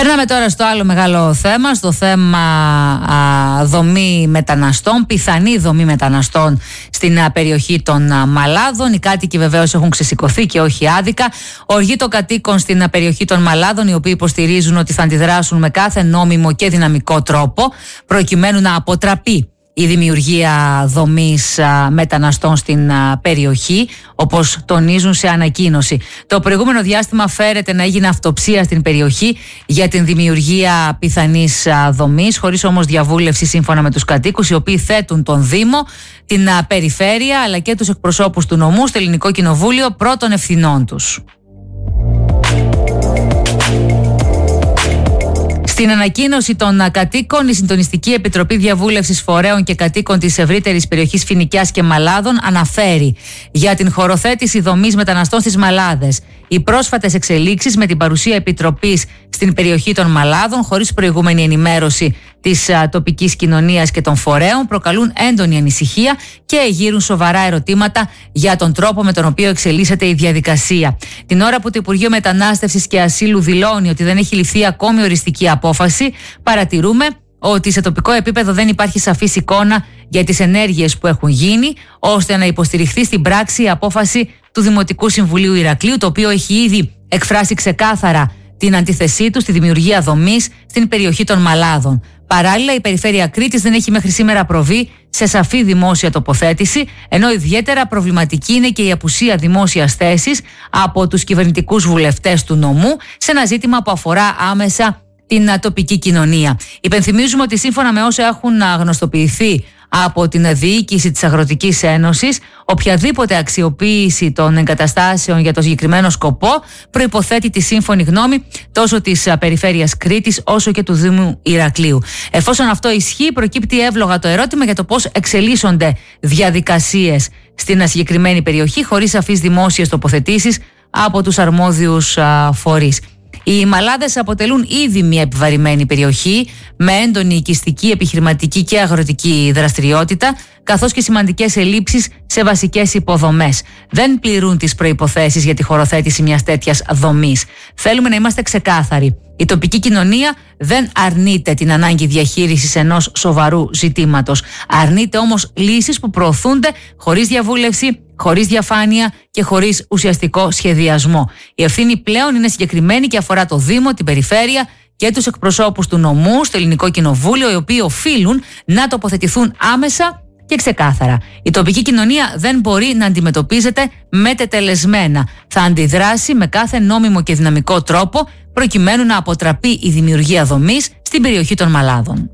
Περνάμε τώρα στο άλλο μεγάλο θέμα, στο θέμα δομή μεταναστών, πιθανή δομή μεταναστών στην περιοχή των Μαλάδων. Οι κάτοικοι βεβαίως έχουν ξεσηκωθεί και όχι άδικα. Οργή των κατοίκων στην περιοχή των Μαλάδων, οι οποίοι υποστηρίζουν ότι θα αντιδράσουν με κάθε νόμιμο και δυναμικό τρόπο προκειμένου να αποτραπεί η δημιουργία δομής μεταναστών στην περιοχή, όπως τονίζουν σε ανακοίνωση. Το προηγούμενο διάστημα φέρεται να έγινε αυτοψία στην περιοχή για την δημιουργία πιθανής δομής, χωρίς όμως διαβούλευση σύμφωνα με τους κατοίκους, οι οποίοι θέτουν τον Δήμο, την περιφέρεια αλλά και τους εκπροσώπους του νομού στο Ελληνικό Κοινοβούλιο πρώτων ευθυνών τους. Στην ανακοίνωση των κατοίκων, η Συντονιστική Επιτροπή Διαβούλευσης Φορέων και Κατοίκων της ευρύτερης περιοχής Φοινικιάς και Μαλάδων αναφέρει για την χωροθέτηση δομής μεταναστών στις Μαλάδες. Οι πρόσφατες εξελίξεις με την παρουσία επιτροπής στην περιοχή των Μαλάδων, χωρίς προηγούμενη ενημέρωση της τοπικής κοινωνίας και των φορέων, προκαλούν έντονη ανησυχία και εγείρουν σοβαρά ερωτήματα για τον τρόπο με τον οποίο εξελίσσεται η διαδικασία. Την ώρα που το Υπουργείο Μετανάστευσης και Ασύλου δηλώνει ότι δεν έχει ληφθεί ακόμη οριστική απόφαση, παρατηρούμε ότι σε τοπικό επίπεδο δεν υπάρχει σαφής εικόνα για τις ενέργειες που έχουν γίνει, ώστε να υποστηριχθεί στην πράξη η απόφαση του Δημοτικού Συμβουλίου Ηρακλείου, το οποίο έχει ήδη εκφράσει ξεκάθαρα την αντίθεσή του στη δημιουργία δομής στην περιοχή των Μαλάδων. Παράλληλα, η Περιφέρεια Κρήτης δεν έχει μέχρι σήμερα προβεί σε σαφή δημόσια τοποθέτηση, ενώ ιδιαίτερα προβληματική είναι και η απουσία δημόσιας θέσης από τους κυβερνητικούς βουλευτές του νομού σε ένα ζήτημα που αφορά άμεσα την τοπική κοινωνία. Υπενθυμίζουμε ότι σύμφωνα με όσα έχουν γνωστοποιηθεί από την διοίκηση της Αγροτικής Ένωσης, οποιαδήποτε αξιοποίηση των εγκαταστάσεων για το συγκεκριμένο σκοπό προϋποθέτει τη σύμφωνη γνώμη τόσο της Περιφέρειας Κρήτης όσο και του Δήμου Ηρακλείου. Εφόσον αυτό ισχύει, προκύπτει εύλογα το ερώτημα για το πώς εξελίσσονται διαδικασίες στην συγκεκριμένη περιοχή χωρίς σαφείς δημόσιες τοποθετήσεις από τους αρμόδιους φορείς. Οι Μαλάδες αποτελούν ήδη μια επιβαρημένη περιοχή με έντονη οικιστική, επιχειρηματική και αγροτική δραστηριότητα, καθώς και σημαντικές ελλείψεις σε βασικές υποδομές. Δεν πληρούν τις προϋποθέσεις για τη χωροθέτηση μιας τέτοιας δομής. Θέλουμε να είμαστε ξεκάθαροι. Η τοπική κοινωνία δεν αρνείται την ανάγκη διαχείρισης ενός σοβαρού ζητήματος. Αρνείται όμως λύσεις που προωθούνται χωρίς διαβούλευση, χωρίς διαφάνεια και χωρίς ουσιαστικό σχεδιασμό. Η ευθύνη πλέον είναι συγκεκριμένη και αφορά το Δήμο, την Περιφέρεια και τους εκπροσώπους του νομού στο Ελληνικό Κοινοβούλιο, οι οποίοι οφείλουν να τοποθετηθούν άμεσα και ξεκάθαρα. Η τοπική κοινωνία δεν μπορεί να αντιμετωπίζεται μετετελεσμένα. Θα αντιδράσει με κάθε νόμιμο και δυναμικό τρόπο προκειμένου να αποτραπεί η δημιουργία δομής στην περιοχή των Μαλάδων.